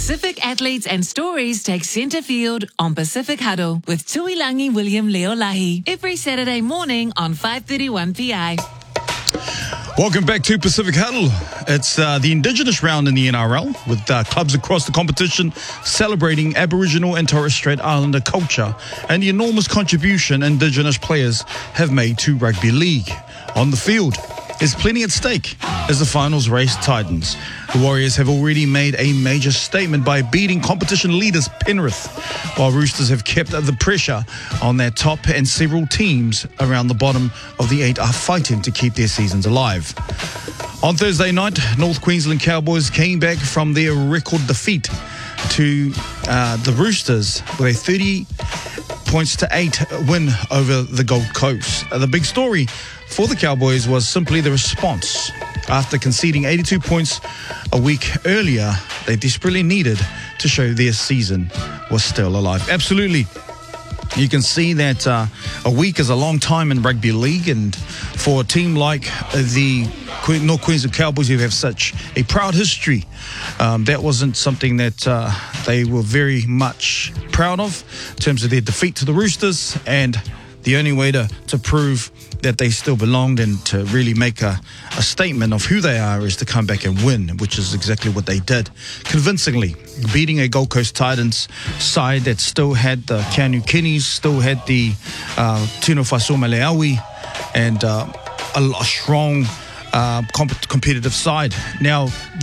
Pacific athletes and stories take centre field on Pacific Huddle with Tuilangi William Leolahi every Saturday morning on 5:31 PI. Welcome back to Pacific Huddle. It's the Indigenous round in the NRL with clubs across the competition celebrating Aboriginal and Torres Strait Islander culture and the enormous contribution Indigenous players have made to rugby league. On the field, there's plenty at stake as the finals race tightens. The Warriors have already made a major statement by beating competition leaders Penrith, while Roosters have kept the pressure on their top, and several teams around the bottom of the 8 are fighting to keep their seasons alive. On Thursday night, North Queensland Cowboys came back from their record defeat to the Roosters with a 30-8 win over the Gold Coast. The big story for the Cowboys was simply the response. After conceding 82 points a week earlier, they desperately needed to show their season was still alive. Absolutely. You can see that a week is a long time in rugby league, and for a team like the North Queensland Cowboys, who have such a proud history, that wasn't something that they were very much proud of in terms of their defeat to the Roosters, and the only way to prove that they still belonged and to really make a statement of who they are is to come back and win, which is exactly what they did, convincingly, beating a Gold Coast Titans side that still had the Keanu Kinneys, still had the Tino Fa'asuamaleaui, and a strong competitive side. Now,